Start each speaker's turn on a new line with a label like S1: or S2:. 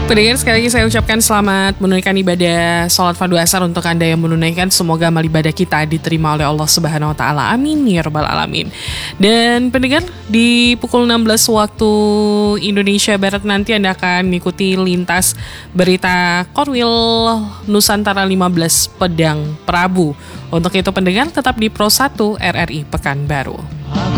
S1: Pendengar, sekali lagi saya ucapkan selamat menunaikan ibadah sholat fardu asar untuk Anda yang menunaikan. Semoga amal ibadah kita diterima oleh Allah Subhanahu wa taala. Amin ya rabbal alamin. Dan pendengar, di pukul 16 waktu Indonesia Barat nanti Anda akan mengikuti lintas berita Korwil Nusantara 15 Pedang Prabu. Untuk itu pendengar tetap di Pro 1 RRI Pekanbaru.